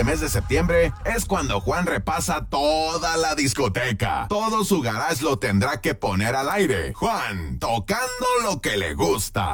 este mes de septiembre es cuando Juan repasa toda la discoteca. Todo su garage lo tendrá que poner al aire. Juan, tocando lo que le gusta.